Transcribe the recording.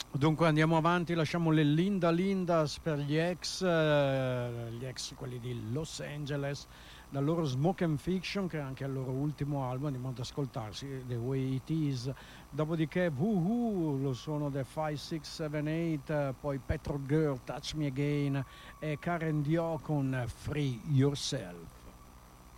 Dunque andiamo avanti, lasciamo le Linda Lindas per gli ex, quelli di Los Angeles, dal loro Smoke and Fiction, che è anche il loro ultimo album, andiamo ad ascoltarsi The Way It Is. Dopodiché Woohoo, lo sono The 5, 6, 7, 8, poi Petrol Girl, Touch Me Again e Karen Dio con Free Yourself.